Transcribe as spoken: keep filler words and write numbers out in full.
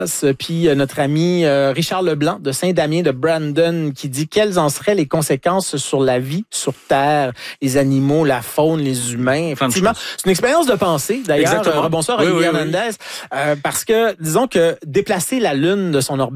Puis euh, notre ami euh, Richard Leblanc de Saint-Damien de Brandon qui dit quelles en seraient les conséquences sur la vie sur Terre, les animaux, la faune, les humains. Effectivement, c'est une expérience de pensée. D'ailleurs, euh, bonsoir oui, Olivier oui, Hernandez, oui. Euh, parce que disons que déplacer la Lune de son orbite